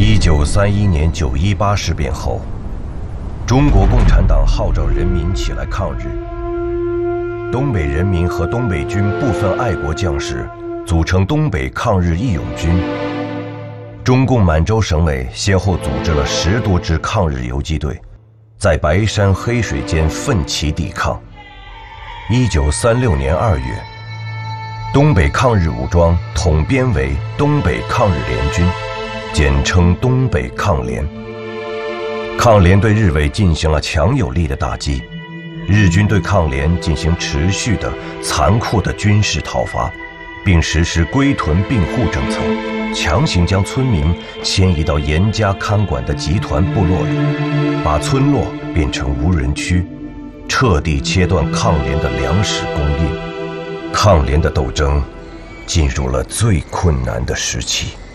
1931年9·18事变后，中国共产党号召人民起来抗日。东北人民和东北军部分爱国将士组成东北抗日义勇军。中共满洲省委先后组织了10多支抗日游击队，在白山黑水间奋起抵抗。1936年2月，东北抗日武装统编为东北抗日联军，简称东北抗联。抗联对日伪进行了强有力的打击，日军对抗联进行持续的残酷的军事讨伐，并实施归屯并户政策，强行将村民迁移到严加看管的集团部落里，把村落变成无人区，彻底切断抗联的粮食供应。抗联的斗争进入了最困难的时期。